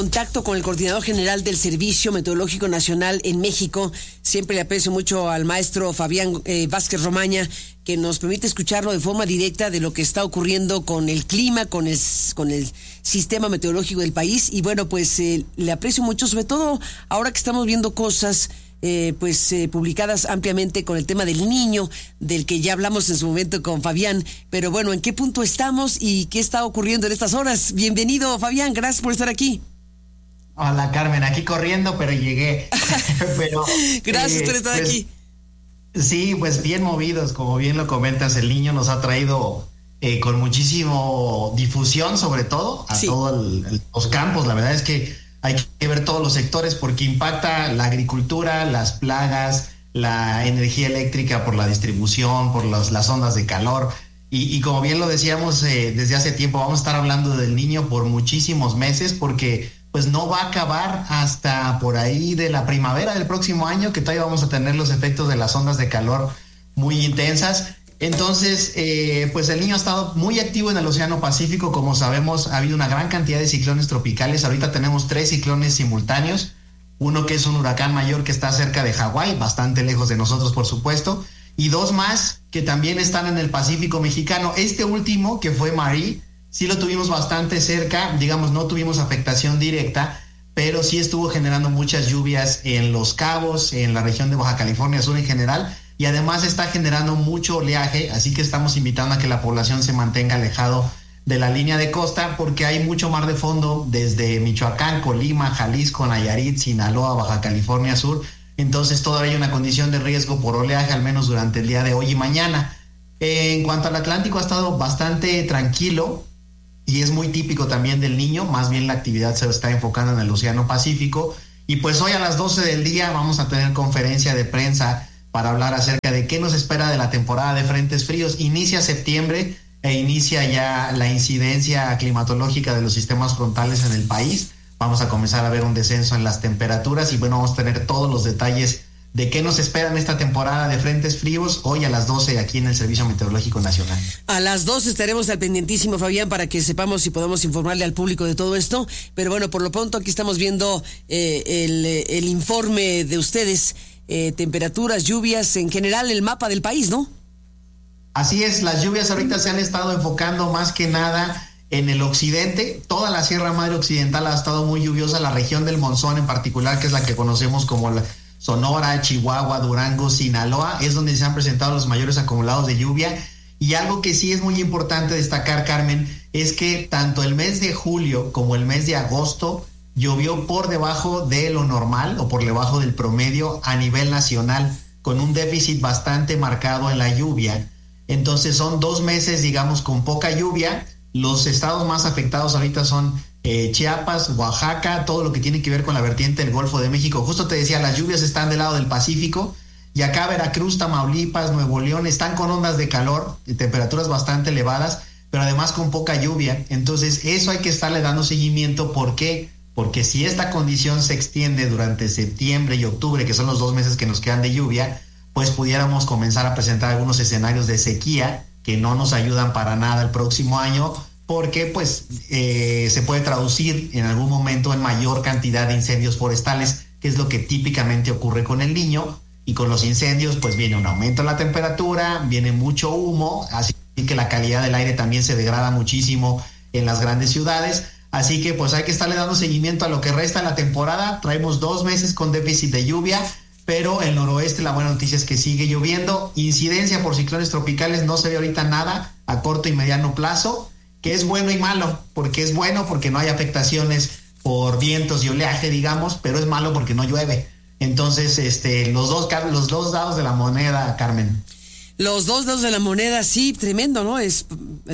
Contacto con el coordinador general del Servicio Meteorológico Nacional en México. Siempre le aprecio mucho al maestro Fabián Vázquez Romaña, que nos permite escucharlo de forma directa de lo que está ocurriendo con el clima, con el sistema meteorológico del país. Y bueno, pues le aprecio mucho, sobre todo ahora que estamos viendo cosas publicadas ampliamente con el tema del niño, del que ya hablamos en su momento con Fabián. Pero bueno, ¿en qué punto estamos y qué está ocurriendo en estas horas? Bienvenido, Fabián, gracias por estar aquí. Hola, Carmen, aquí corriendo, pero llegué. Gracias por estar aquí. Sí, pues bien movidos, como bien lo comentas, el niño nos ha traído con muchísimo difusión, sobre todo, a todos los campos. La verdad es que hay que ver todos los sectores porque impacta la agricultura, las plagas, la energía eléctrica por la distribución, por las ondas de calor. Y como bien lo decíamos desde hace tiempo, vamos a estar hablando del niño por muchísimos meses porque pues no va a acabar hasta por ahí de la primavera del próximo año, que todavía vamos a tener los efectos de las ondas de calor muy intensas. Entonces, pues el niño ha estado muy activo en el Océano Pacífico. Como sabemos, ha habido una gran cantidad de ciclones tropicales. Ahorita tenemos 3 ciclones simultáneos. Uno que es un huracán mayor que está cerca de Hawái, bastante lejos de nosotros, por supuesto. Y 2 más que también están en el Pacífico mexicano. Este último, que fue Marie, sí lo tuvimos bastante cerca, digamos, no tuvimos afectación directa, pero sí estuvo generando muchas lluvias en Los Cabos, en la región de Baja California Sur en general, y además está generando mucho oleaje, así que estamos invitando a que la población se mantenga alejado de la línea de costa, porque hay mucho mar de fondo desde Michoacán, Colima, Jalisco, Nayarit, Sinaloa, Baja California Sur. Entonces todavía hay una condición de riesgo por oleaje, al menos durante el día de hoy y mañana. En cuanto al Atlántico, ha estado bastante tranquilo, y es muy típico también del niño, más bien la actividad se está enfocando en el Océano Pacífico. Y pues hoy a las 12 del día vamos a tener conferencia de prensa para hablar acerca de qué nos espera de la temporada de frentes fríos. Inicia septiembre e inicia ya la incidencia climatológica de los sistemas frontales en el país. Vamos a comenzar a ver un descenso en las temperaturas y bueno, vamos a tener todos los detalles de qué nos espera en esta temporada de frentes fríos hoy a las 12 aquí en el Servicio Meteorológico Nacional. A las 12 estaremos al pendientísimo, Fabián, para que sepamos si podemos informarle al público de todo esto. Pero bueno, por lo pronto aquí estamos viendo el informe de ustedes, temperaturas, lluvias, en general el mapa del país, ¿no? Así es, las lluvias ahorita se han estado enfocando más que nada en el occidente. Toda la Sierra Madre Occidental ha estado muy lluviosa, la región del Monzón en particular, que es la que conocemos como la Sonora, Chihuahua, Durango, Sinaloa, es donde se han presentado los mayores acumulados de lluvia. Y algo que sí es muy importante destacar, Carmen, es que tanto el mes de julio como el mes de agosto llovió por debajo de lo normal o por debajo del promedio a nivel nacional, con un déficit bastante marcado en la lluvia. Entonces son 2 meses, digamos, con poca lluvia. Los estados más afectados ahorita son Chiapas, Oaxaca, todo lo que tiene que ver con la vertiente del Golfo de México. Justo te decía, las lluvias están del lado del Pacífico y acá Veracruz, Tamaulipas, Nuevo León están con ondas de calor y temperaturas bastante elevadas, pero además con poca lluvia. Entonces eso hay que estarle dando seguimiento. ¿Por qué? Porque si esta condición se extiende durante septiembre y octubre, que son los 2 meses que nos quedan de lluvia, pues pudiéramos comenzar a presentar algunos escenarios de sequía que no nos ayudan para nada el próximo año, porque pues se puede traducir en algún momento en mayor cantidad de incendios forestales, que es lo que típicamente ocurre con el niño. Y con los incendios pues viene un aumento en la temperatura, viene mucho humo, así que la calidad del aire también se degrada muchísimo en las grandes ciudades. Así que pues hay que estarle dando seguimiento a lo que resta de la temporada. Traemos 2 meses con déficit de lluvia, pero el noroeste, la buena noticia es que sigue lloviendo. Incidencia por ciclones tropicales no se ve ahorita nada a corto y mediano plazo, que es bueno y malo, porque es bueno porque no hay afectaciones por vientos y oleaje, digamos, pero es malo porque no llueve. Entonces, los dos lados de la moneda, Carmen. Los 2 lados de la moneda, sí, tremendo, ¿no? Es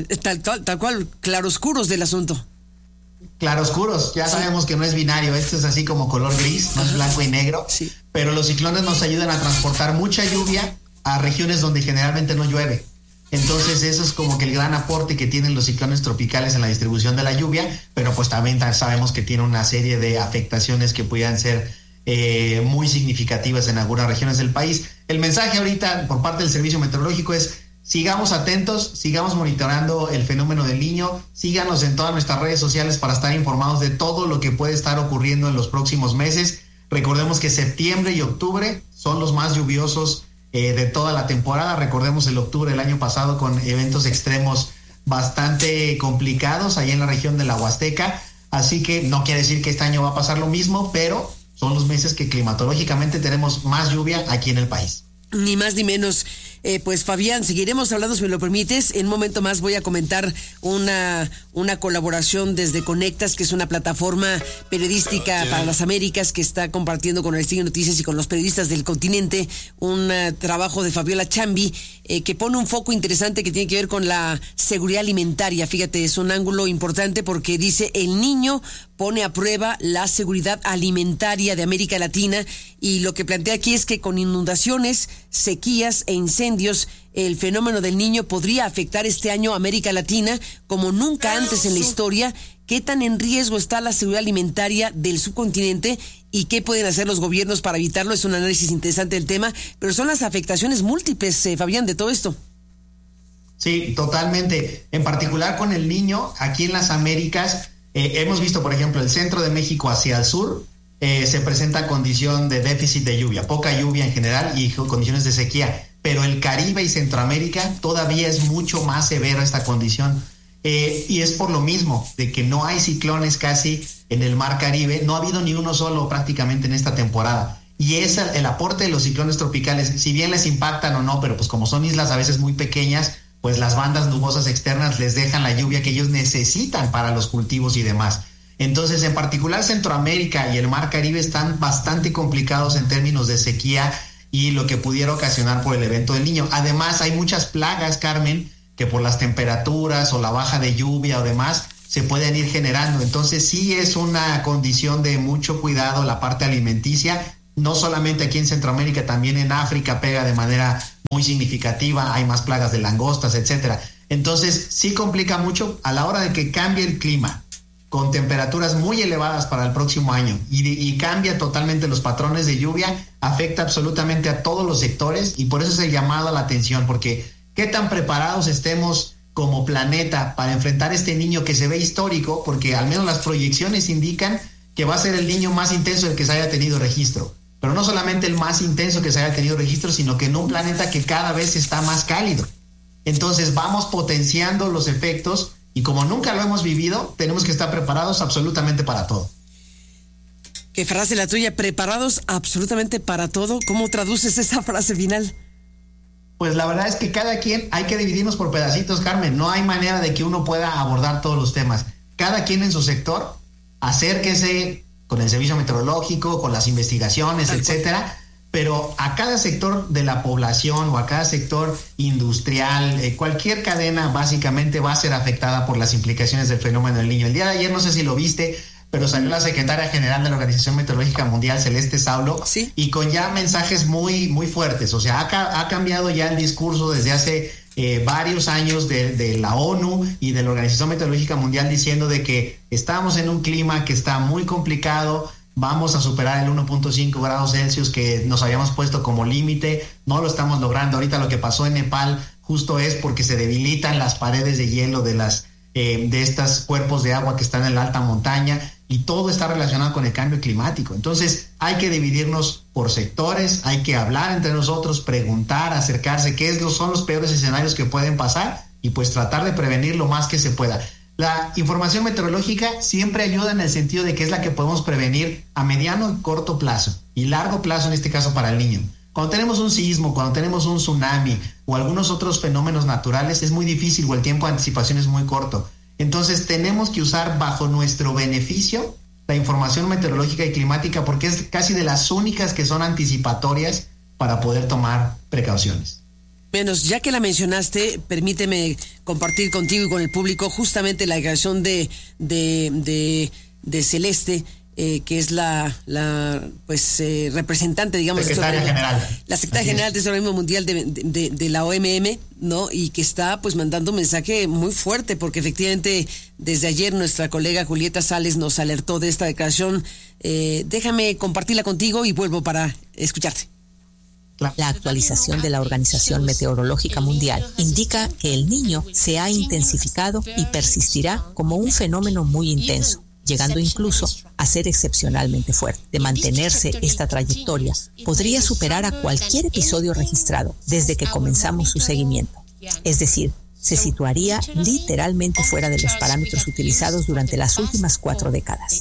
tal cual, claroscuros del asunto. Claroscuros, ya sabemos que no es binario, esto es así como color gris, no es blanco y negro, sí. Pero los ciclones nos ayudan a transportar mucha lluvia a regiones donde generalmente no llueve. Entonces eso es como que el gran aporte que tienen los ciclones tropicales en la distribución de la lluvia, pero pues también sabemos que tiene una serie de afectaciones que pudieran ser muy significativas en algunas regiones del país. El mensaje ahorita por parte del Servicio Meteorológico es: sigamos atentos, sigamos monitoreando el fenómeno del Niño, síganos en todas nuestras redes sociales para estar informados de todo lo que puede estar ocurriendo en los próximos meses. Recordemos que septiembre y octubre son los más lluviosos de toda la temporada. Recordemos el octubre del año pasado con eventos extremos bastante complicados allá en la región de la Huasteca. Así que no quiere decir que este año va a pasar lo mismo, pero son los meses que climatológicamente tenemos más lluvia aquí en el país. Ni más ni menos. Pues Fabián, seguiremos hablando si me lo permites. En un momento más voy a comentar una colaboración desde Conectas, que es una plataforma periodística para las Américas que está compartiendo con el Heraldo Noticias y con los periodistas del continente un trabajo de Fabiola Chambi que pone un foco interesante que tiene que ver con la seguridad alimentaria. Fíjate, es un ángulo importante porque dice: el niño pone a prueba la seguridad alimentaria de América Latina, y lo que plantea aquí es que con inundaciones, sequías e incendios, el fenómeno del Niño podría afectar este año a América Latina como nunca antes en la historia. ¿Qué tan en riesgo está la seguridad alimentaria del subcontinente y qué pueden hacer los gobiernos para evitarlo? Es un análisis interesante del tema, pero son las afectaciones múltiples, Fabián, de todo esto. Sí, totalmente. En particular con el Niño, aquí en las Américas, hemos visto, por ejemplo, el centro de México hacia el sur, se presenta condición de déficit de lluvia, poca lluvia en general y condiciones de sequía, pero el Caribe y Centroamérica todavía es mucho más severa esta condición, y es por lo mismo de que no hay ciclones casi en el mar Caribe, no ha habido ni uno solo prácticamente en esta temporada, y es el aporte de los ciclones tropicales, si bien les impactan o no, pero pues como son islas a veces muy pequeñas, pues las bandas nubosas externas les dejan la lluvia que ellos necesitan para los cultivos y demás. Entonces, en particular Centroamérica y el mar Caribe están bastante complicados en términos de sequía y lo que pudiera ocasionar por el evento del Niño. Además, hay muchas plagas, Carmen, que por las temperaturas o la baja de lluvia o demás se pueden ir generando. Entonces, sí es una condición de mucho cuidado la parte alimenticia, no solamente aquí en Centroamérica, también en África pega de manera muy significativa, hay más plagas de langostas, etcétera. Entonces, sí complica mucho a la hora de que cambie el clima, con temperaturas muy elevadas para el próximo año y cambia totalmente los patrones de lluvia, afecta absolutamente a todos los sectores, y por eso es el llamado a la atención, porque qué tan preparados estemos como planeta para enfrentar este Niño que se ve histórico, porque al menos las proyecciones indican que va a ser el Niño más intenso del que se haya tenido registro, pero no solamente el más intenso que se haya tenido registro, sino que en un planeta que cada vez está más cálido. Entonces vamos potenciando los efectos, y como nunca lo hemos vivido, tenemos que estar preparados absolutamente para todo. Qué frase la tuya, preparados absolutamente para todo. ¿Cómo traduces esa frase final? Pues la verdad es que cada quien hay que dividirnos por pedacitos, Carmen. No hay manera de que uno pueda abordar todos los temas. Cada quien en su sector, acérquese con el servicio meteorológico, con las investigaciones, etcétera. Pero a cada sector de la población o a cada sector industrial, cualquier cadena básicamente va a ser afectada por las implicaciones del fenómeno del Niño. El día de ayer, no sé si lo viste, pero salió la secretaria general de la Organización Meteorológica Mundial, Celeste Saulo, ¿sí?, y con ya mensajes muy, muy fuertes. O sea, ha cambiado ya el discurso desde hace varios años de la ONU y de la Organización Meteorológica Mundial, diciendo de que estamos en un clima que está muy complicado. Vamos a superar el 1.5 grados Celsius que nos habíamos puesto como límite, no lo estamos logrando. Ahorita lo que pasó en Nepal justo es porque se debilitan las paredes de hielo de estos cuerpos de agua que están en la alta montaña, y todo está relacionado con el cambio climático. Entonces hay que dividirnos por sectores, hay que hablar entre nosotros, preguntar, acercarse, son los peores escenarios que pueden pasar, y pues tratar de prevenir lo más que se pueda. La información meteorológica siempre ayuda en el sentido de que es la que podemos prevenir a mediano y corto plazo, y largo plazo en este caso para el Niño. Cuando tenemos un sismo, cuando tenemos un tsunami o algunos otros fenómenos naturales, es muy difícil, o el tiempo de anticipación es muy corto. Entonces tenemos que usar bajo nuestro beneficio la información meteorológica y climática, porque es casi de las únicas que son anticipatorias para poder tomar precauciones. Menos, ya que la mencionaste, permíteme compartir contigo y con el público justamente la declaración de Celeste, que es la representante, digamos, secretaria general. La secretaria general de ese organismo mundial de la OMM, ¿no? Y que está pues mandando un mensaje muy fuerte, porque efectivamente desde ayer nuestra colega Julieta Sales nos alertó de esta declaración. Déjame compartirla contigo y vuelvo para escucharte. La actualización de la Organización Meteorológica Mundial indica que el Niño se ha intensificado y persistirá como un fenómeno muy intenso, llegando incluso a ser excepcionalmente fuerte. De mantenerse esta trayectoria, podría superar a cualquier episodio registrado desde que comenzamos su seguimiento. Es decir, se situaría literalmente fuera de los parámetros utilizados durante las últimas 4 décadas.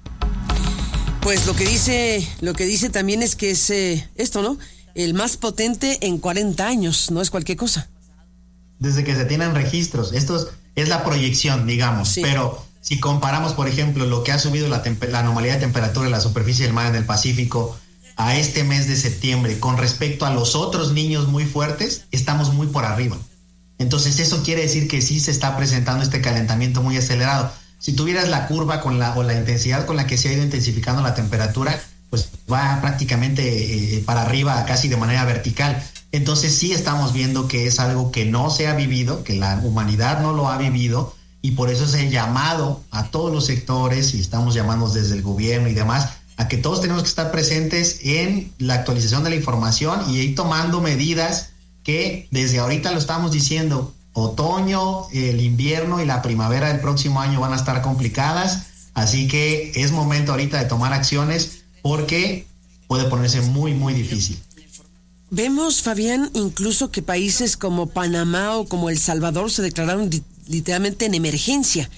Pues lo que dice también es que es esto, ¿no? El más potente en 40 años, no es cualquier cosa. Desde que se tienen registros, esto es la proyección, digamos, sí. Pero si comparamos, por ejemplo, lo que ha subido la anomalía de temperatura en la superficie del mar en el Pacífico a este mes de septiembre con respecto a los otros niños muy fuertes, estamos muy por arriba. Entonces eso quiere decir que sí se está presentando este calentamiento muy acelerado. Si tuvieras la curva o la intensidad con la que se ha ido intensificando la temperatura, pues va prácticamente para arriba, casi de manera vertical. Entonces sí estamos viendo que es algo que no se ha vivido, que la humanidad no lo ha vivido, y por eso es el llamado a todos los sectores, y estamos llamando desde el gobierno y demás, a que todos tenemos que estar presentes en la actualización de la información y ir tomando medidas que desde ahorita lo estamos diciendo. Otoño, el invierno y la primavera del próximo año van a estar complicadas, así que es momento ahorita de tomar acciones porque puede ponerse muy, muy difícil. Vemos, Fabián, incluso que países como Panamá o como El Salvador se declararon literalmente en emergencia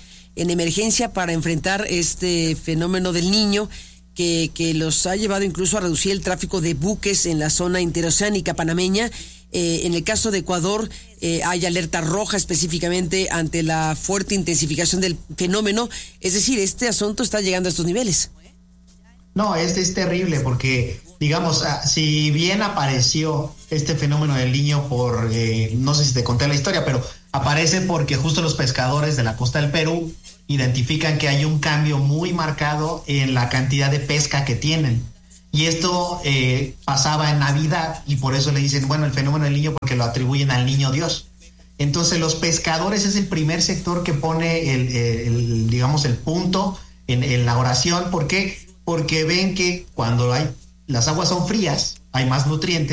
para enfrentar este fenómeno del Niño que los ha llevado incluso a reducir el tráfico de buques en la zona interoceánica panameña. En el caso de Ecuador hay alerta roja específicamente ante la fuerte intensificación del fenómeno. Es decir, este asunto está llegando a estos niveles. No, es terrible porque, digamos, si bien apareció este fenómeno del Niño por, no sé si te conté la historia, pero aparece porque justo los pescadores de la costa del Perú identifican que hay un cambio muy marcado en la cantidad de pesca que tienen. Y esto pasaba en Navidad y por eso le dicen, bueno, el fenómeno del Niño porque lo atribuyen al Niño Dios. Entonces los pescadores es el primer sector que pone digamos, el punto en la oración. ¿Por qué? Porque ven que cuando las aguas son frías, hay más nutrientes